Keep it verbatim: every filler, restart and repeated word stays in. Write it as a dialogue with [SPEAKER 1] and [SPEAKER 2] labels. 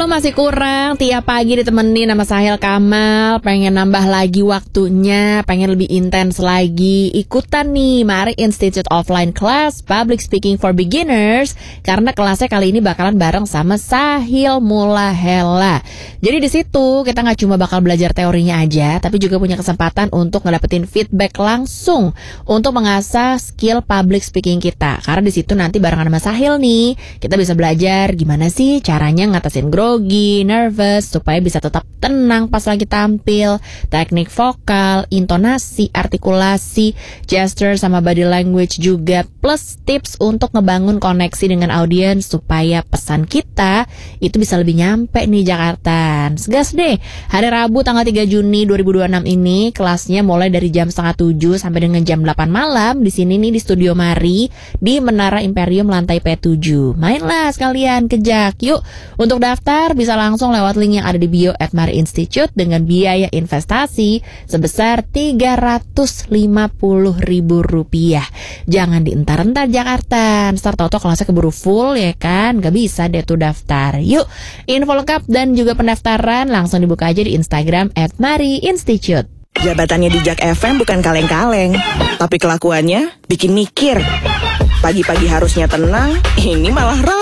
[SPEAKER 1] masih kurang. Tiap pagi ditemenin sama Sahil Kamal. Pengen nambah lagi waktunya, pengen lebih intens lagi. Ikutan nih Mari Institute Offline Class Public Speaking for Beginners, karena kelasnya kali ini bakalan bareng sama Sahil Mulahela. Jadi di situ kita nggak cuma bakal belajar teorinya aja, tapi juga punya kesempatan untuk ngedapetin feedback langsung untuk mengasah skill public speaking kita. Karena di situ nanti barengan sama Sahil nih, kita bisa belajar gimana sih caranya ngatasin grogi, nervous, supaya bisa tetap tenang pas lagi tampil, teknik vokal, intonasi, artikulasi, gesture sama body language juga, plus tips untuk ngebangun koneksi dengan audiens supaya pesan kita itu bisa lebih nyampe nih Jakarta. Segas deh, hari Rabu tanggal tiga Juni dua ribu dua puluh enam ini kelasnya mulai dari jam setengah tujuh sampai dengan jam delapan malam di sini nih di Studio Mari di Menara Imperium lantai P tujuh. Mainlah sekalian ke J A K. Yuk, untuk daftar bisa langsung lewat link yang ada di bio at Mari Institute dengan biaya investasi sebesar tiga ratus lima puluh ribu rupiah. Jangan dientar-entar Jakarta, ntar tau-tau kelasnya keburu full ya kan, gak bisa deh tuh daftar. Yuk, info lengkap dan juga pendaftaran langsung dibuka aja di Instagram at Mari Institute.
[SPEAKER 2] Jabatannya di J A K F M bukan kaleng-kaleng, tapi kelakuannya bikin mikir. Pagi-pagi harusnya tenang, ini malah